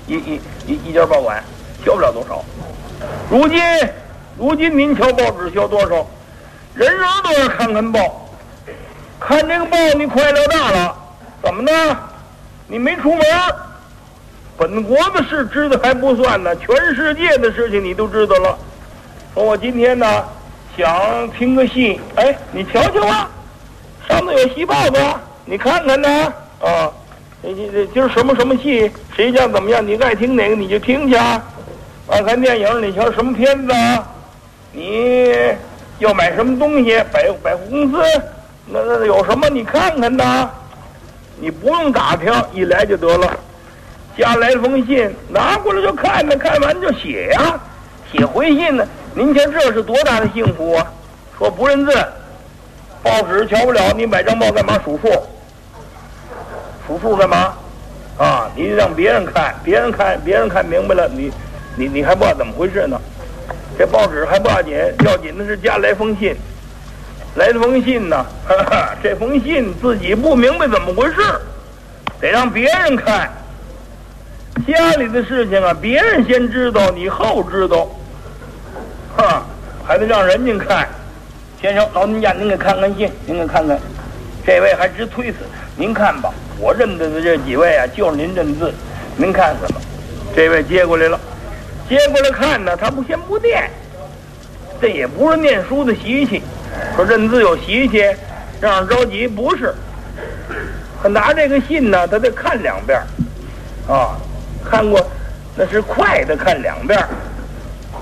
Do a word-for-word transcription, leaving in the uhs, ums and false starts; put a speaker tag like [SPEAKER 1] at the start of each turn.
[SPEAKER 1] 一一一一家报馆，交不了多少。如今如今您瞧报纸交多少？人人都要看看报，看这个报你快乐大了。怎么呢？你没出门，本国的事知道还不算呢，全世界的事情你都知道了。说我今天呢想听个戏，哎，你瞧瞧啊，上头有戏报子，你看看呢啊。这这今儿什么什么戏，谁想怎么样？你爱听哪个你就听去啊。啊，看电影，你瞧什么片子啊？你要买什么东西？百百货公司那那有什么？你看看呐。你不用打听，一来就得了。家来封信，拿过来就看着，看完就写呀、啊，写回信呢。您瞧这是多大的幸福啊！说不认字，报纸瞧不了，你买张报干嘛？数数。数数干嘛？啊，你让别人看，别人看，别人看明白了，你，你你还不知道怎么回事呢。这报纸还不要紧，要紧的是家来封信，来了封信呢，哈哈，这封信自己不明白怎么回事，得让别人看。家里的事情啊，别人先知道，你后知道，哈，还得让人家看。先生，老人家，您给看看信，您给看看。这位还直推辞，您看吧。我认得的这几位啊，就是您认字，您看看吧。这位接过来了，接过来看呢，他不先不念，这也不是念书的习气。说认字有习气，让人着急，不是。他拿这个信呢，他得看两遍，啊，看过，那是快的看两遍，